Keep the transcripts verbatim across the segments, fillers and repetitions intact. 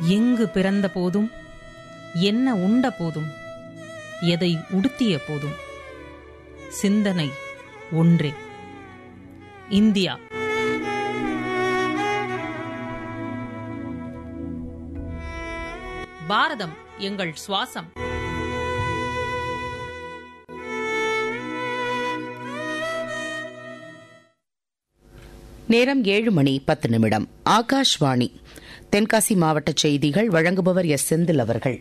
எங்கு பிறந்த போதும், என்ன உண்ட போதும், எதை உடுத்திய போதும், சிந்தனை ஒன்றே. இந்தியா. பாரதம் எங்கள் சுவாசம். நேரம் ஏழு மணி பத்து நிமிடம். ஆகாஷ்வாணி தென்காசி மாவட்ட செய்திகள். வழங்குபவர் எஸ் செந்தில் அவர்கள்.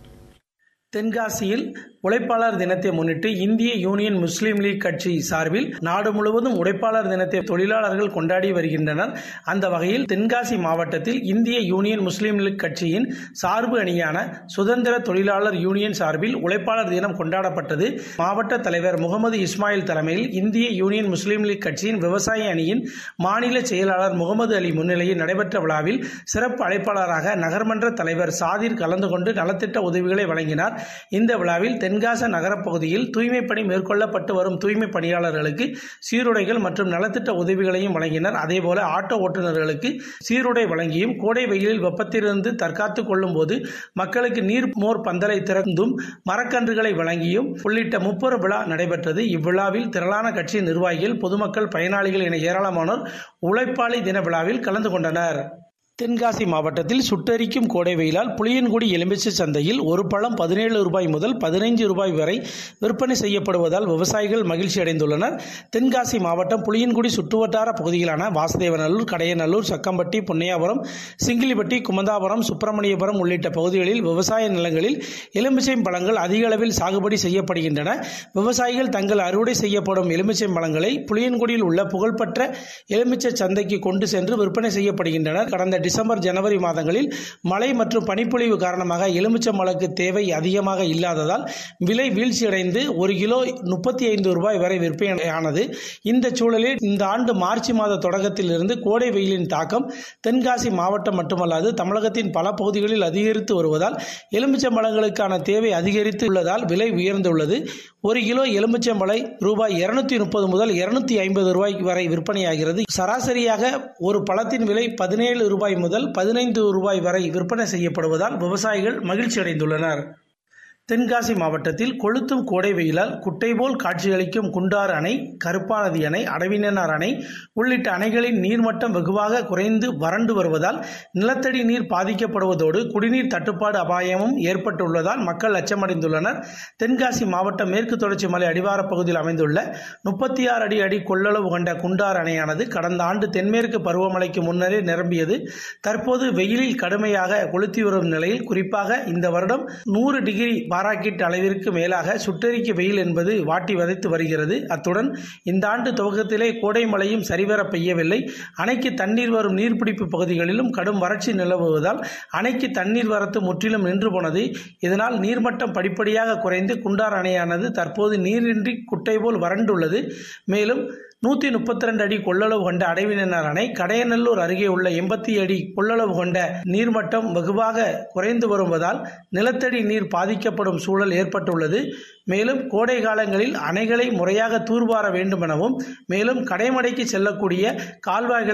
தென்காசியில் உழைப்பாளர் தினத்தை முன்னிட்டு இந்திய யூனியன் முஸ்லீம் லீக் கட்சி சார்பில் நாடு முழுவதும் உழைப்பாளர் தினத்தை தொழிலாளர்கள் கொண்டாடி வருகின்றனர். அந்த வகையில் தென்காசி மாவட்டத்தில் இந்திய யூனியன் முஸ்லீம் லீக் கட்சியின் சார்பு அணியான சுதந்திர தொழிலாளர் யூனியன் சார்பில் உழைப்பாளர் தினம் கொண்டாடப்பட்டது. மாவட்ட தலைவர் முகமது இஸ்மாயில் தலைமையில் இந்திய யூனியன் முஸ்லீம் லீக் கட்சியின் விவசாய அணியின் மாநில செயலாளர் முகமது அலி முன்னிலையில் நடைபெற்ற விழாவில் சிறப்பு அழைப்பாளராக நகர்மன்ற தலைவர் சாதிர் கலந்து கொண்டு நலத்திட்ட உதவிகளை வழங்கினார். இந்த விழாவில் தென்காசி நகரப் பகுதியில் தூய்மைப் பணி மேற்கொள்ளப்பட்டு வரும் தூய்மை பணியாளர்களுக்கு சீருடைகள் மற்றும் நலத்திட்ட உதவிகளையும் வழங்கினர். அதேபோல ஆட்டோ ஓட்டுநர்களுக்கு சீருடை வழங்கியும் கோடை வெயிலில் வெப்பத்திலிருந்து தற்காத்துக் கொள்ளும் போது மக்களுக்கு நீர் மோர் பந்தலை திறந்தும் மரக்கன்றுகளை வழங்கியும் உள்ளிட்ட முப்பெரு விழா நடைபெற்றது. இவ்விழாவில் திரளான கட்சி நிர்வாகிகள், பொதுமக்கள், பயனாளிகள் என ஏராளமானோர் உழைப்பாளி தின விழாவில் கலந்து கொண்டனர். தென்காசி மாவட்டத்தில் சுட்டெரிக்கும் கோடை வெயிலால் புளியன்குடி எலுமிச்சை சந்தையில் ஒரு பழம் பதினேழு ரூபாய் முதல் பதினைந்து ரூபாய் வரை விற்பனை செய்யப்படுவதால் விவசாயிகள் மகிழ்ச்சி அடைந்துள்ளனர். தென்காசி மாவட்டம் புளியன்குடி சுற்றுவட்டார பகுதிகளான வாசுதேவநல்லூர், கடையநல்லூர், சக்கம்பட்டி, பொன்னையாபுரம், சிங்கிலிப்பட்டி, குமந்தாபுரம், சுப்பிரமணியபுரம் உள்ளிட்ட பகுதிகளில் விவசாய நிலங்களில் எலுமிச்சை பழங்கள் அதிக அளவில் சாகுபடி செய்யப்படுகின்றன. விவசாயிகள் தங்கள் அறுவடை செய்யப்படும் எலுமிச்சை பழங்களை புளியன்குடியில் உள்ள புகழ்பெற்ற எலுமிச்சை சந்தைக்கு கொண்டு சென்று விற்பனை செய்யப்படுகின்றனர். கடந்த டிசம்பர், ஜனவரி மாதங்களில் மழை மற்றும் பனிப்பொழிவு காரணமாக எலுமிச்சம்பழக்கு தேவை அதிகமாக இல்லாததால் விலை வீழ்ச்சியடைந்து ஒரு கிலோ முப்பத்தி ஐந்து ரூபாய் வரை விற்பனையானது. இந்த சூழலில் இந்த ஆண்டு மார்ச் மாத தொடக்கத்தில் இருந்து கோடை வெயிலின் தாக்கம் தென்காசி மாவட்டம் மட்டுமல்லாது தமிழகத்தின் பல பகுதிகளில் அதிகரித்து வருவதால் எலுமிச்சம்பழங்களுக்கான தேவை அதிகரித்து உள்ளதால் விலை உயர்ந்துள்ளது. ஒரு கிலோ எலுமிச்சம்பழை ரூபாய் இருநூத்தி முப்பது முதல் இருநூத்தி ஐம்பது ரூபாய் வரை விற்பனையாகிறது. சராசரியாக ஒரு பழத்தின் விலை பதினேழு ரூபாய் முதல் பதினைந்து ரூபாய் வரை விற்பனை செய்யப்படுவதால் விவசாயிகள் மகிழ்ச்சி அடைந்துள்ளனர். தென்காசி மாவட்டத்தில் கொளுத்தும் கோடை வெயிலால் குட்டை போல் காட்சியளிக்கும் குண்டாறு அணை, கருப்பாநதி அணை, அடவிநன்னார் அணை உள்ளிட்ட அணைகளின் நீர்மட்டம் வெகுவாக குறைந்து வறண்டு வருவதால் நிலத்தடி நீர் பாதிக்கப்படுவதோடு குடிநீர் தட்டுப்பாடு அபாயமும் ஏற்பட்டுள்ளதால் மக்கள் அச்சமடைந்துள்ளனர். தென்காசி மாவட்டம் மேற்கு தொடர்ச்சி மலை அடிவார பகுதியில் அமைந்துள்ள முப்பத்தி ஆறு அடி அடி கொள்ளளவு கொண்ட குண்டாறு அணையானது கடந்த ஆண்டு தென்மேற்கு பருவமழைக்கு முன்னரே நிரம்பியது. தற்போது வெயிலில் கடுமையாக கொளுத்தி வரும் நிலையில் குறிப்பாக இந்த வருடம் நூறு டிகிரி பாராக்கெட் அளவிற்கு மேலாக சுட்டெரிக்க வெயில் என்பது வாட்டி வதைத்து வருகிறது. அத்துடன் இந்த ஆண்டு துவக்கத்திலே கோடை மழையும் சரிவர பெய்யவில்லை. அணைக்கு தண்ணீர் வரும் நீர்பிடிப்பு பகுதிகளிலும் கடும் வறட்சி நிலவுவதால் அணைக்கு தண்ணீர் வரத்து முற்றிலும் நின்று போனது. இதனால் நீர்மட்டம் படிப்படியாக குறைந்து குண்டார் அணையானது தற்போது நீரின்றி குட்டை போல் வறண்டுள்ளது. மேலும் நூற்றி முப்பத்தி ரெண்டு அடி கொள்ளளவு கொண்ட அடவிநன்னார் அணை, கடையநல்லூர் அருகே உள்ள எண்பத்தி அடி கொள்ளளவு கொண்ட நீர்மட்டம் வெகுவாக குறைந்து வருவதால் நிலத்தடி நீர் பாதிக்கப்படும் சூழல் ஏற்பட்டுள்ளது. மேலும் கோடை காலங்களில் அணைகளை முறையாக தூர்வார வேண்டும் எனவும் மேலும் கடைமடைக்கு செல்லக்கூடிய கால்வாய்களை